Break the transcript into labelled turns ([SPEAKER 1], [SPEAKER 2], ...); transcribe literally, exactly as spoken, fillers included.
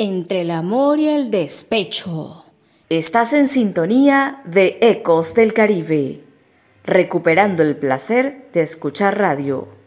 [SPEAKER 1] Entre el amor y el despecho.
[SPEAKER 2] Estás en sintonía de Ecos del Caribe, recuperando el placer de escuchar radio.